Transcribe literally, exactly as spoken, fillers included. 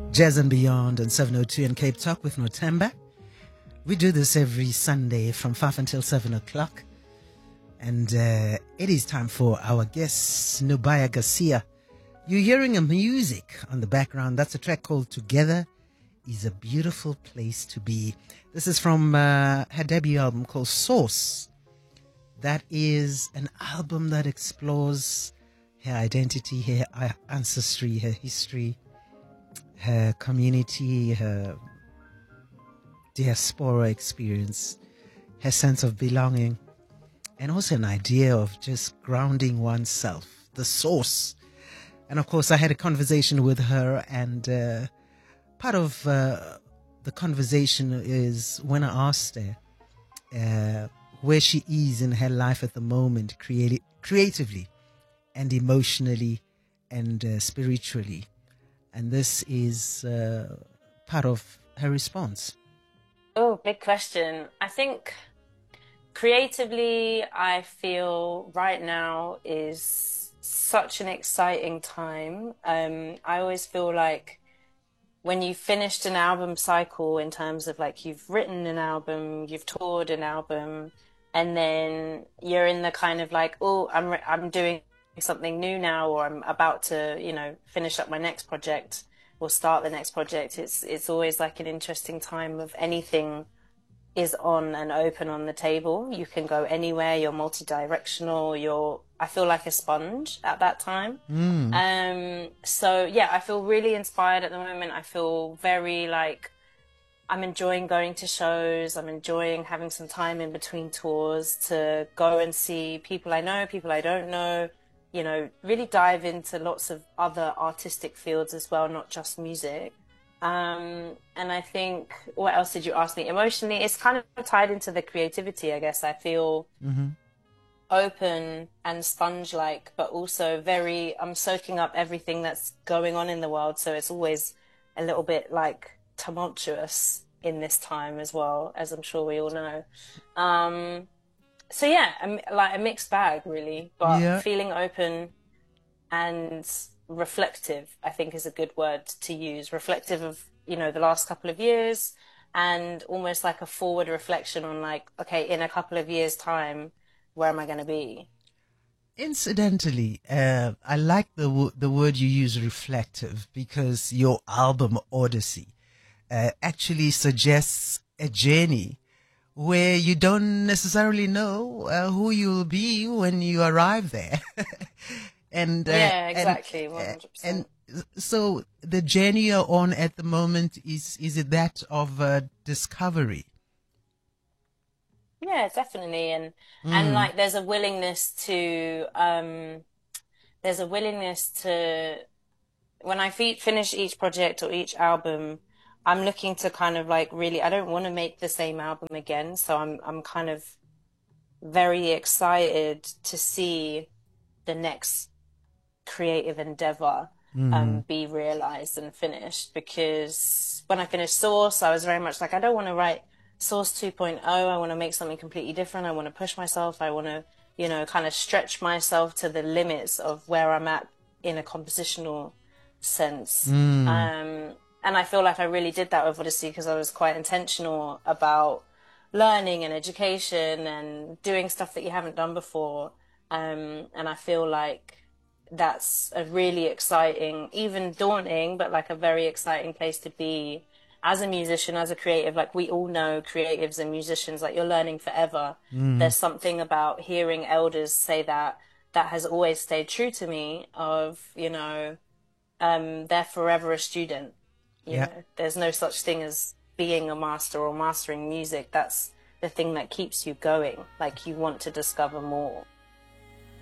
Jazz and Beyond on seven oh two in Cape Talk with Notemba. We do this every Sunday from five until seven o'clock. And uh, it is time for our guest, Nubia Garcia. You're hearing a music on the background. That's a track called Together is a Beautiful Place to Be. This is from uh, her debut album called Source. That is an album that explores her identity, her ancestry, her history, her community, her diaspora experience, her sense of belonging, and also an idea of just grounding oneself, the source. And of course, I had a conversation with her, and uh, part of uh, the conversation is when I asked her uh, where she is in her life at the moment, creati- creatively and emotionally and uh, spiritually. And this is uh, part of her response. Oh, big question. I think creatively, I feel right now is such an exciting time. Um, I always feel like when you've finished an album cycle, in terms of like you've written an album, you've toured an album, and then you're in the kind of like, oh, I'm re- I'm doing something new now, or I'm about to, you know, finish up my next project or start the next project. It's it's always like an interesting time of anything is on and open on the table. You can go anywhere. You're multi-directional. You're, I feel like a sponge at that time. Mm. Um, so yeah, I feel really inspired at the moment. I feel very like I'm enjoying going to shows. I'm enjoying having some time in between tours to go and see people I know, people I don't know, you know, really dive into lots of other artistic fields as well, not just music. Um, and I think, what else did you ask me? Emotionally, it's kind of tied into the creativity, I guess. I feel Mm-hmm. open and sponge-like, but also very, I'm soaking up everything that's going on in the world. So it's always a little bit like tumultuous in this time as well, as I'm sure we all know. Um, so yeah, I'm, like a mixed bag really, but Yeah. feeling open and reflective, I think, is a good word to use. Reflective of, you know, the last couple of years, and almost like a forward reflection on like, okay, in a couple of years' time, where am I going to be? Incidentally, uh, I like the w- the word you use, reflective, because your album Odyssey uh, actually suggests a journey where you don't necessarily know uh, who you'll be when you arrive there. and uh, Yeah, exactly, and, one uh, hundred percent. and so the journey you're on at the moment is is it that of uh, discovery? Yeah, definitely. And and Mm. like there's a willingness to um there's a willingness to, when I fe finish each project or each album, I'm looking to kind of like really, I don't want to make the same album again. So I'm I'm kind of very excited to see the next creative endeavor Mm. um be realized and finished. Because when I finished Source, I was very much like, I don't want to write Source 2.0. I want to make something completely different. I want to push myself. I want to, you know, kind of stretch myself to the limits of where I'm at in a compositional sense. Mm. Um, and I feel like I really did that with Odyssey because I was quite intentional about learning and education and doing stuff that you haven't done before. Um, and I feel like that's a really exciting, even daunting, but like a very exciting place to be as a musician, as a creative. Like we all know creatives and musicians, like you're learning forever. Mm. There's something about hearing elders say that that has always stayed true to me of, you know, um, they're forever a student. You Yeah. know, there's no such thing as being a master or mastering music. That's the thing that keeps you going. Like you want to discover more.